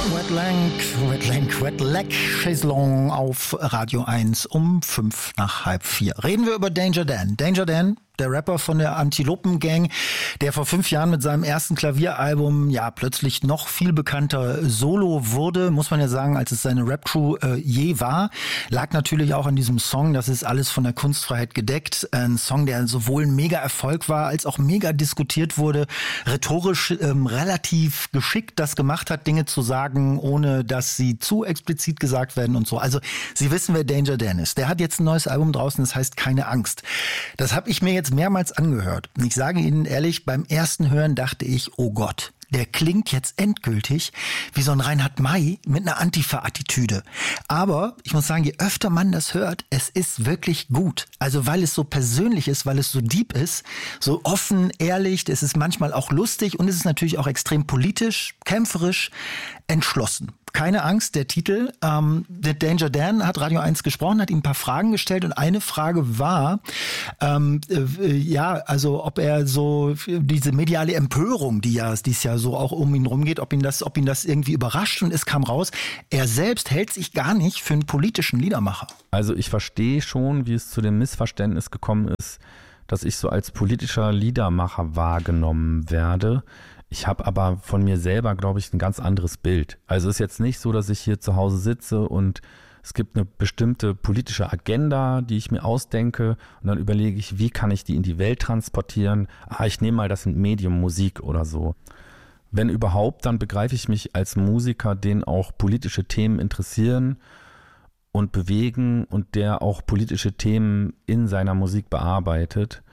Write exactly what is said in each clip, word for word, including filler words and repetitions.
Wetlank, Wetlank, Wetlack, Chaiselong auf Radio eins um fünf nach halb vier. Reden wir über Danger Dan. Danger Dan, der Rapper von der Antilopen-Gang, der vor fünf Jahren mit seinem ersten Klavieralbum ja plötzlich noch viel bekannter Solo wurde, muss man ja sagen, als es seine Rap-Crew äh, je war. Lag natürlich auch an diesem Song, das ist alles von der Kunstfreiheit gedeckt. Ein Song, der sowohl ein Mega-Erfolg war, als auch mega diskutiert wurde, rhetorisch ähm, relativ geschickt das gemacht hat, Dinge zu sagen, ohne dass sie zu explizit gesagt werden und so. Also Sie wissen, wer Danger Dan ist. Der hat jetzt ein neues Album draußen, das heißt Keine Angst. Das habe ich mir jetzt mehrmals angehört. Und ich sage Ihnen ehrlich, beim ersten Hören dachte ich, oh Gott, der klingt jetzt endgültig wie so ein Reinhard May mit einer Antifa-Attitüde. Aber ich muss sagen, je öfter man das hört, es ist wirklich gut. Also weil es so persönlich ist, weil es so deep ist, so offen, ehrlich, es ist manchmal auch lustig und es ist natürlich auch extrem politisch, kämpferisch, entschlossen. Keine Angst, der Titel. Ähm, der Danger Dan hat Radio eins gesprochen, hat ihm ein paar Fragen gestellt und eine Frage war, ähm, äh, ja, also ob er so diese mediale Empörung, die ja dies Jahr so auch um ihn rumgeht, ob ihn das, ob ihn das irgendwie überrascht, und es kam raus, er selbst hält sich gar nicht für einen politischen Liedermacher. Also ich verstehe schon, wie es zu dem Missverständnis gekommen ist, dass ich so als politischer Liedermacher wahrgenommen werde. Ich habe aber von mir selber, glaube ich, ein ganz anderes Bild. Also es ist jetzt nicht so, dass ich hier zu Hause sitze und es gibt eine bestimmte politische Agenda, die ich mir ausdenke und dann überlege ich, wie kann ich die in die Welt transportieren? Ah, ich nehme mal das Medium Musik oder so. Wenn überhaupt, dann begreife ich mich als Musiker, den auch politische Themen interessieren und bewegen und der auch politische Themen in seiner Musik bearbeitet.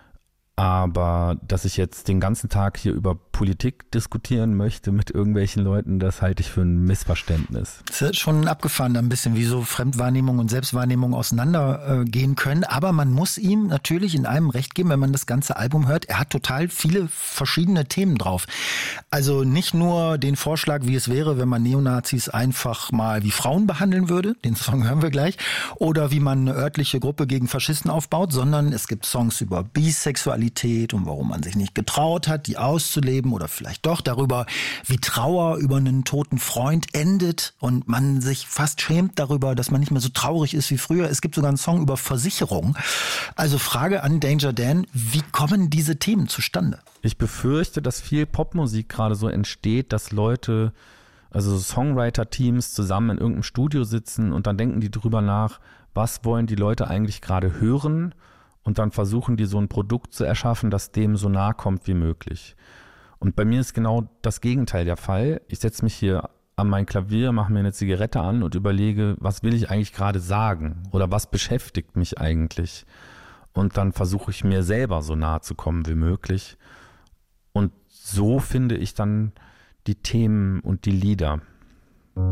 Aber dass ich jetzt den ganzen Tag hier über Politik diskutieren möchte mit irgendwelchen Leuten, das halte ich für ein Missverständnis. Das ist schon abgefahren, ein bisschen, wie so Fremdwahrnehmung und Selbstwahrnehmung auseinandergehen können. Aber man muss ihm natürlich in einem recht geben, wenn man das ganze Album hört. Er hat total viele verschiedene Themen drauf. Also nicht nur den Vorschlag, wie es wäre, wenn man Neonazis einfach mal wie Frauen behandeln würde. Den Song hören wir gleich. Oder wie man eine örtliche Gruppe gegen Faschisten aufbaut, sondern es gibt Songs über Bisexualität und warum man sich nicht getraut hat, die auszuleben oder vielleicht doch darüber, wie Trauer über einen toten Freund endet und man sich fast schämt darüber, dass man nicht mehr so traurig ist wie früher. Es gibt sogar einen Song über Versicherung. Also Frage an Danger Dan, wie kommen diese Themen zustande? Ich befürchte, dass viel Popmusik gerade so entsteht, dass Leute, also Songwriter-Teams zusammen in irgendeinem Studio sitzen und dann denken die drüber nach, was wollen die Leute eigentlich gerade hören? Und dann versuchen die so ein Produkt zu erschaffen, das dem so nahe kommt wie möglich. Und bei mir ist genau das Gegenteil der Fall. Ich setze mich hier an mein Klavier, mache mir eine Zigarette an und überlege, was will ich eigentlich gerade sagen? Oder was beschäftigt mich eigentlich? Und dann versuche ich mir selber so nahe zu kommen wie möglich. Und so finde ich dann die Themen und die Lieder.